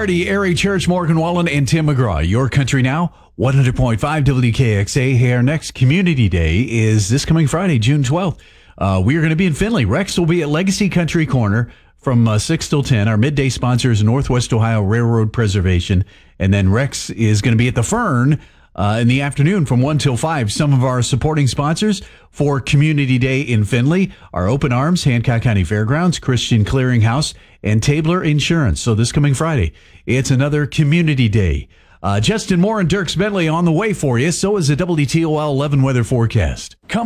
Hardy, Eric Church, Morgan Wallen, and Tim McGraw. Your Country Now, 100.5 WKXA. Hey, our next Community Day is this coming Friday, June 12th. We are going to be in Findlay. Rex will be at Legacy Country Corner from 6 till 10. Our midday sponsor is Northwest Ohio Railroad Preservation. And then Rex is going to be at the Fern in the afternoon from 1 till 5. Some of our supporting sponsors for Community Day in Findlay are Open Arms, Hancock County Fairgrounds, Christian Clearinghouse, and Tabler Insurance. So this coming Friday, it's another Community Day. Justin Moore and Dirks Bentley on the way for you. So is the WTOL 11 weather forecast. Come